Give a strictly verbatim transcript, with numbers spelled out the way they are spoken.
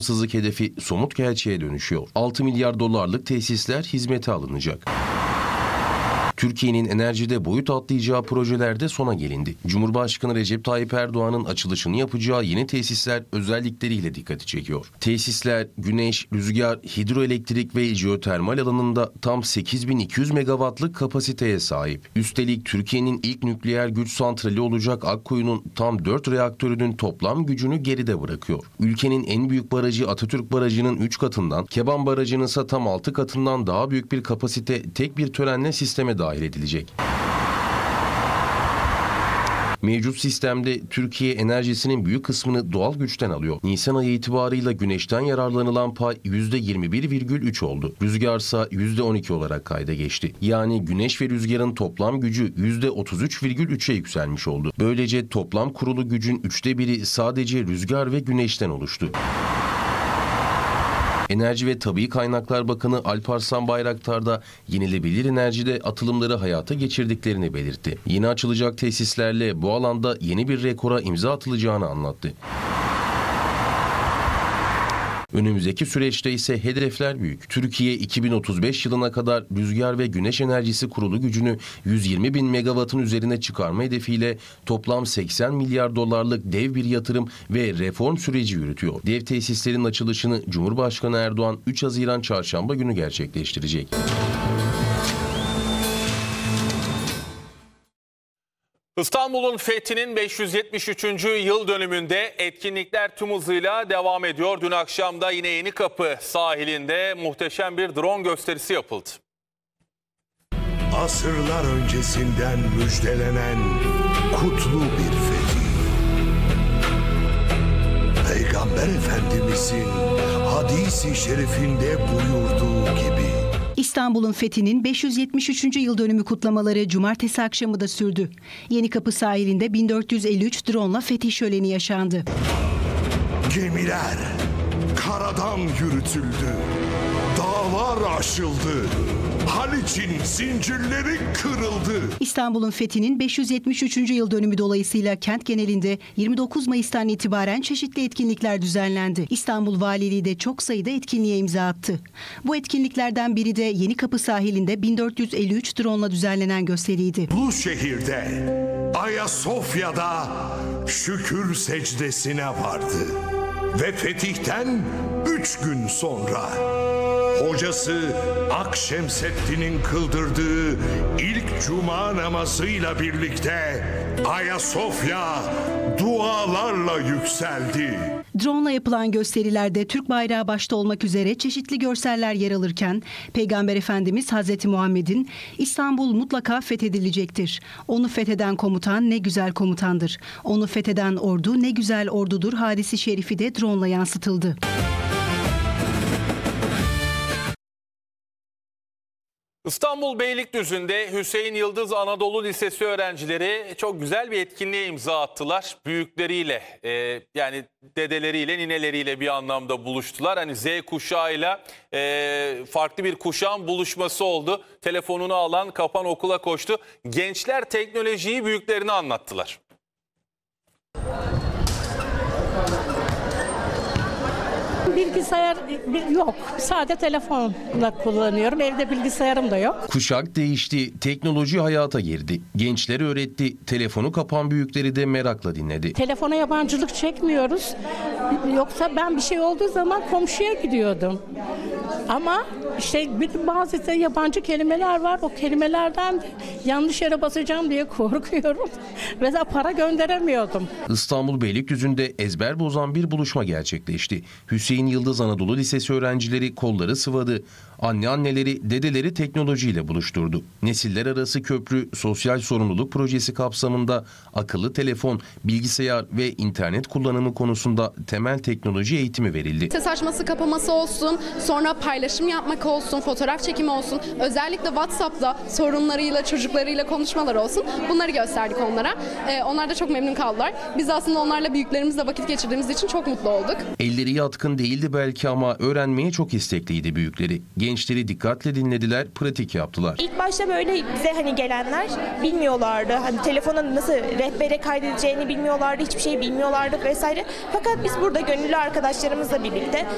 Sızlık hedefi somut gerçeğe dönüşüyor. altı milyar dolarlık tesisler hizmete alınacak. Türkiye'nin enerjide boyut atlayacağı projelerde sona gelindi. Cumhurbaşkanı Recep Tayyip Erdoğan'ın açılışını yapacağı yeni tesisler özellikleriyle dikkati çekiyor. Tesisler güneş, rüzgar, hidroelektrik ve jeotermal alanında tam sekiz bin iki yüz megawattlık kapasiteye sahip. Üstelik Türkiye'nin ilk nükleer güç santrali olacak Akkuyu'nun tam dört reaktörünün toplam gücünü geride bırakıyor. Ülkenin en büyük barajı Atatürk Barajı'nın üç katından, Keban Barajı'nın ise tam altı katından daha büyük bir kapasite tek bir törenle sisteme dahil edilecek. Mevcut sistemde Türkiye enerjisinin büyük kısmını doğal güçten alıyor. Nisan ayı itibarıyla güneşten yararlanılan pay yüzde yirmi bir virgül üç oldu. Rüzgarsa yüzde on iki olarak kayda geçti. Yani güneş ve rüzgarın toplam gücü yüzde otuz üç virgül üçe yükselmiş oldu. Böylece toplam kurulu gücün üçte biri sadece rüzgar ve güneşten oluştu. Enerji ve Tabii Kaynaklar Bakanı Alparslan Bayraktar da yenilebilir enerjide atılımları hayata geçirdiklerini belirtti. Yeni açılacak tesislerle bu alanda yeni bir rekora imza atılacağını anlattı. Önümüzdeki süreçte ise hedefler büyük. Türkiye iki bin otuz beş yılına kadar rüzgar ve güneş enerjisi kurulu gücünü yüz yirmi bin megawattın üzerine çıkarma hedefiyle toplam seksen milyar dolarlık dev bir yatırım ve reform süreci yürütüyor. Dev tesislerin açılışını Cumhurbaşkanı Erdoğan üç Haziran Çarşamba günü gerçekleştirecek. İstanbul'un fethinin beş yüz yetmiş üçüncü yıl dönümünde etkinlikler tüm hızıyla devam ediyor. Dün akşam da yine Yenikapı sahilinde muhteşem bir drone gösterisi yapıldı. Asırlar öncesinden müjdelenen kutlu bir fetih. Peygamber Efendimizin hadis-i şerifinde buyurduğu gibi. İstanbul'un fethinin beş yüz yetmiş üçüncü yıl dönümü kutlamaları cumartesi akşamı da sürdü. Yenikapı sahilinde bin dört yüz elli üç drone'la fetih şöleni yaşandı. Gemiler karadan yürütüldü. Dağlar aşıldı. Haliç'in zincirleri kırıldı. İstanbul'un fethinin beş yüz yetmiş üçüncü yıl dönümü dolayısıyla kent genelinde yirmi dokuz Mayıs'tan itibaren çeşitli etkinlikler düzenlendi. İstanbul Valiliği de çok sayıda etkinliğe imza attı. Bu etkinliklerden biri de Yenikapı sahilinde bin dört yüz elli üç drone'la düzenlenen gösteriydi. Bu şehirde Ayasofya'da şükür secdesine vardı. Ve fetihten üç gün sonra hocası Akşemseddin'in kıldırdığı ilk cuma namazıyla birlikte Ayasofya dualarla yükseldi. Drone'la yapılan gösterilerde Türk bayrağı başta olmak üzere çeşitli görseller yer alırken Peygamber Efendimiz Hazreti Muhammed'in İstanbul mutlaka fethedilecektir. Onu fetheden komutan ne güzel komutandır. Onu fetheden ordu ne güzel ordudur hadisi şerifi de drone'la yansıtıldı. İstanbul Beylikdüzü'nde Hüseyin Yıldız Anadolu Lisesi öğrencileri çok güzel bir etkinliğe imza attılar. Büyükleriyle e, yani dedeleriyle nineleriyle bir anlamda buluştular. Hani Z kuşağıyla e, farklı bir kuşağın buluşması oldu. Telefonunu alan kapan okula koştu. Gençler teknolojiyi büyüklerine anlattılar. Bilgisayar yok. Sadece telefonla kullanıyorum. Evde bilgisayarım da yok. Kuşak değişti, teknoloji hayata girdi. Gençleri öğretti, telefonu kapan büyükleri de merakla dinledi. Telefona yabancılık çekmiyoruz. Yoksa ben bir şey olduğu zaman komşuya gidiyordum. Ama işte bazı yabancı kelimeler var. O kelimelerden yanlış yere basacağım diye korkuyorum. Mesela para gönderemiyordum. İstanbul Beylikdüzü'nde ezber bozan bir buluşma gerçekleşti. Hüseyin Yıldız Anadolu Lisesi öğrencileri kolları sıvadı. Anne anneleri, dedeleri teknolojiyle buluşturdu. Nesiller arası köprü, sosyal sorumluluk projesi kapsamında akıllı telefon, bilgisayar ve internet kullanımı konusunda temel teknoloji eğitimi verildi. Ses açması kapaması olsun, sonra paylaşım yapmak olsun, fotoğraf çekimi olsun, özellikle WhatsApp'ta sorunlarıyla, çocuklarıyla konuşmalar olsun. Bunları gösterdik onlara. Ee, onlar da çok memnun kaldılar. Biz aslında onlarla büyüklerimizle vakit geçirdiğimiz için çok mutlu olduk. Elleri yatkın değildi belki ama öğrenmeye çok istekliydi büyükleri. Gençleri dikkatle dinlediler, pratik yaptılar. İlk başta böyle bize hani gelenler bilmiyorlardı. Hani telefona nasıl rehbere kaydedeceğini bilmiyorlardı, hiçbir şey bilmiyorlardı vesaire. Fakat biz burada gönüllü arkadaşlarımızla birlikte